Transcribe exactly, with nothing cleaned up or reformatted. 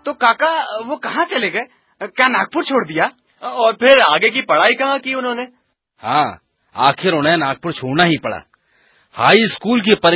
तो काका वो कहाँ चले गए? क्या नागपुर छोड़ दिया? और फिर आगे की पढ़ाई कहाँ की उन्होंने? हाँ, आखिर उन्हें नागपुर छोड़ना ही पड़ा। हाई स्कूल की